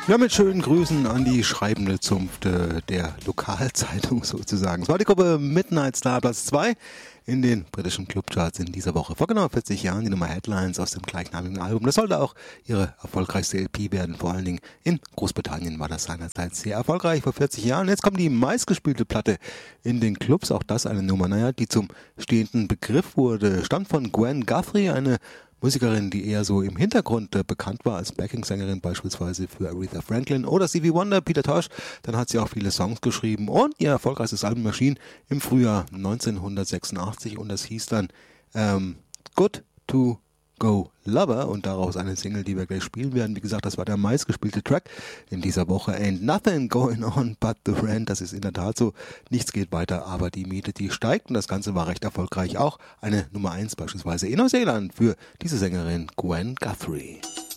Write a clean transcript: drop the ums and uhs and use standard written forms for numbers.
Ja, mit schönen Grüßen an die schreibende Zunft der Lokalzeitung sozusagen. Es war die Gruppe Midnight Star, Platz 2 in den britischen Clubcharts in dieser Woche. Vor genau 40 Jahren die Nummer Headlines aus dem gleichnamigen Album. Das sollte auch ihre erfolgreichste LP werden. Vor allen Dingen in Großbritannien war das seinerzeit sehr erfolgreich vor 40 Jahren. Jetzt kommt die meistgespielte Platte in den Clubs. Auch das eine Nummer, die zum stehenden Begriff wurde. Stammt von Gwen Guthrie, eine Musikerin, die eher so im Hintergrund bekannt war als Backing-Sängerin, beispielsweise für Aretha Franklin oder Stevie Wonder, Peter Tosh. Dann hat sie auch viele Songs geschrieben und ihr erfolgreichstes Album erschien im Frühjahr 1986 und das hieß dann Good to Go Lover und daraus eine Single, die wir gleich spielen werden. Wie gesagt, das war der meistgespielte Track in dieser Woche. Ain't nothing going on but the rent. Das ist in der Tat so. Nichts geht weiter, aber die Miete, die steigt und das Ganze war recht erfolgreich. Auch eine Nummer 1 beispielsweise in Neuseeland für diese Sängerin Gwen Guthrie.